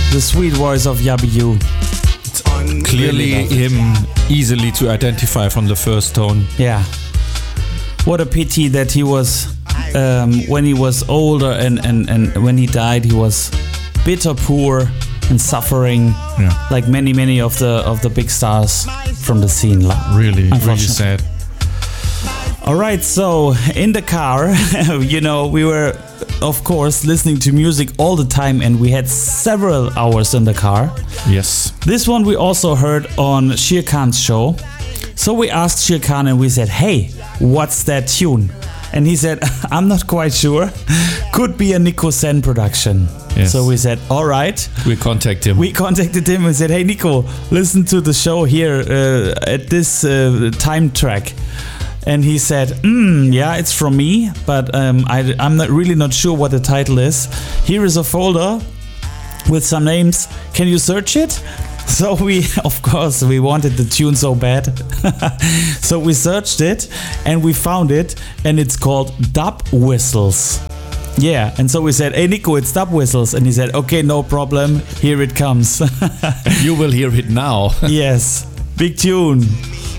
The sweet voice of Yabiyu. Clearly him easily to identify from the first tone. Yeah. What a pity that he was, when he was older and when he died, he was bitter poor and suffering, like many of the big stars from the scene. Really sad. All right, so in the car, we were, of course, listening to music all the time, and we had several hours in the car. Yes. This one we also heard on Shere Khan's show. So we asked Shere Khan and we said, hey, what's that tune? And he said, I'm not quite sure. Could be a Nico Sen production. Yes. So we said, all right. We contacted him and said, hey, Nico, listen to the show here at this time track. And he said, yeah, it's from me, but I'm not sure what the title is. Here is a folder with some names. Can you search it? So we wanted the tune so bad. So we searched it and we found it, and it's called Dub Whistles. Yeah, and so we said, hey Nico, it's Dub Whistles. And he said, okay, no problem, here it comes. You will hear it now. Yes, big tune.